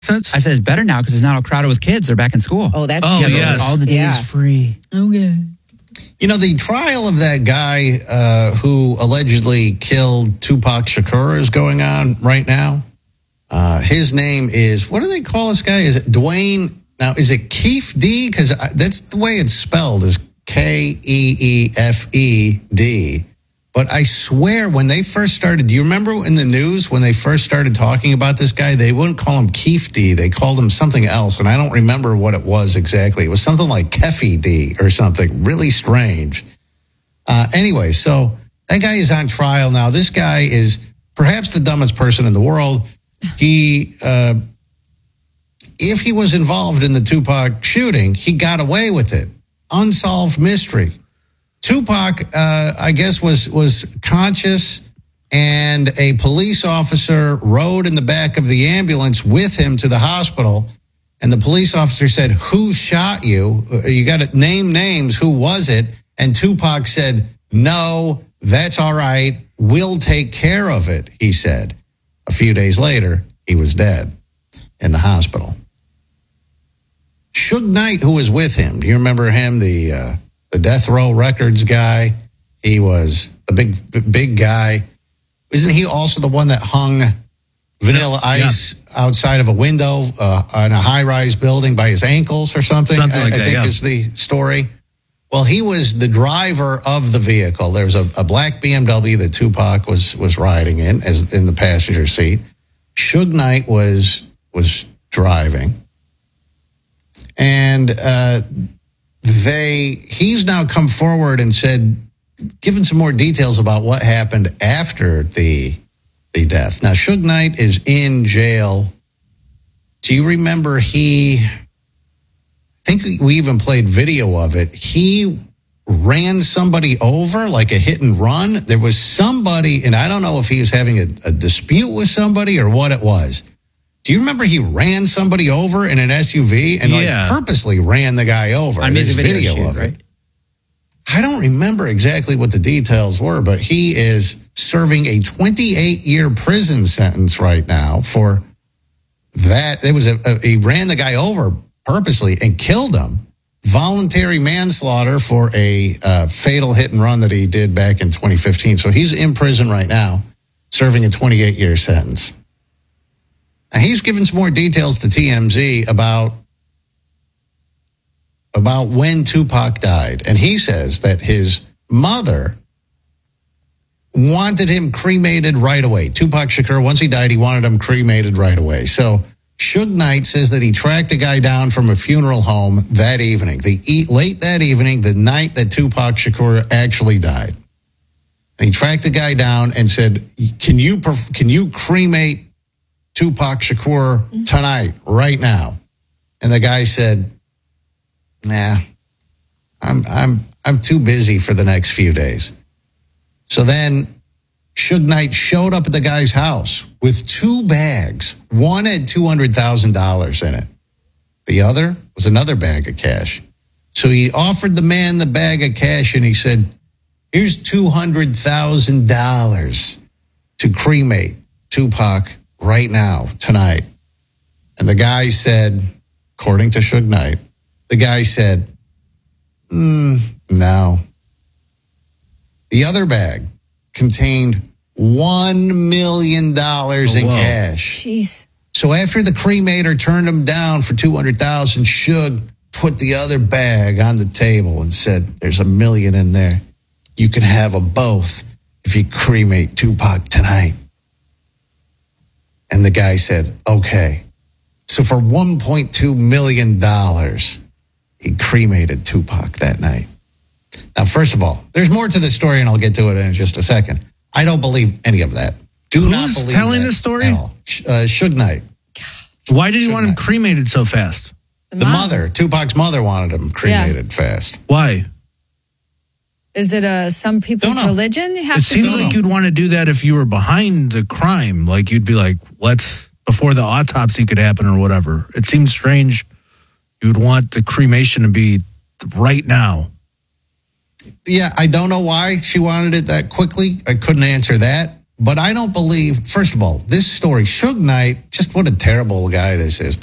I said it's better now because it's not all crowded with kids. They're back in school. Oh, that's true. Yes. All the days free. Okay. You know, the trial of that guy who allegedly killed Tupac Shakur is going on right now. His name is, what do they call this guy? Is it Dwayne? Now, is it Keefe D? Because that's the way it's spelled, is Keefed. But I swear, when they first started, do you remember in the news when they first started talking about this guy? They wouldn't call him Keefe D. They called him something else, and I don't remember what it was exactly. It was something like Keffy D or something really strange. Anyway, so that guy is on trial now. This guy is perhaps the dumbest person in the world. He, if he was involved in the Tupac shooting, he got away with it. Unsolved mystery. Tupac, I guess, was conscious, and a police officer rode in the back of the ambulance with him to the hospital. And the police officer said, "Who shot you? You got to name names. Who was it?" And Tupac said, "No, that's all right. We'll take care of it," he said. A few days later, he was dead in the hospital. Suge Knight, who was with him, do you remember him, the Death Row Records guy? He was a big guy. Isn't he also the one that hung Vanilla Ice outside of a window on a high-rise building by his ankles or something? Something like I think is the story. Well, he was the driver of the vehicle. There was a black BMW that Tupac was riding in the passenger seat. Suge Knight was driving. And he's now come forward and said, given some more details about what happened after the death. Now, Suge Knight is in jail. Do you remember I think we even played video of it. He ran somebody over like a hit and run. There was somebody, and I don't know if he was having a dispute with somebody or what it was. Do you remember he ran somebody over in an SUV and purposely ran the guy over? On There's video video of right? it. I don't remember exactly what the details were, but he is serving a 28-year prison sentence right now for that. He ran the guy over purposely and killed him. Voluntary manslaughter for a fatal hit and run that he did back in 2015. So he's in prison right now, serving a 28-year sentence. Now, he's given some more details to TMZ about when Tupac died. And he says that his mother wanted him cremated right away. Tupac Shakur, once he died, he wanted him cremated right away. So Suge Knight says that he tracked a guy down from a funeral home that evening. Late that evening, the night that Tupac Shakur actually died. And he tracked the guy down and said, can you cremate Tupac Shakur tonight, right now? And the guy said, "Nah, I'm too busy for the next few days." So then Suge Knight showed up at the guy's house with two bags. One had $200,000 in it. The other was another bag of cash. So he offered the man the bag of cash and he said, "Here's $200,000 to cremate Tupac right now, tonight." And the guy said, according to Suge Knight, the guy said, no. The other bag contained $1 million in cash. Jeez. So after the cremator turned him down for $200,000, Suge put the other bag on the table and said, "There's $1 million in there. You can have them both if you cremate Tupac tonight." And the guy said, "Okay." So for $1.2 million, he cremated Tupac that night. Now, first of all, there's more to this story, and I'll get to it in just a second. I don't believe any of that. Do not believe Who's telling that this story? at all. Suge Knight. Why did you want him cremated so fast? The mother, Tupac's mother, wanted him cremated fast. Why? Is it some people's religion? You have It seems like you'd want to do that if you were behind the crime. Like you'd be like, before the autopsy could happen or whatever. It seems strange. You would want the cremation to be right now. Yeah, I don't know why she wanted it that quickly. I couldn't answer that. But I don't believe, first of all, this story, Suge Knight, just what a terrible guy this is.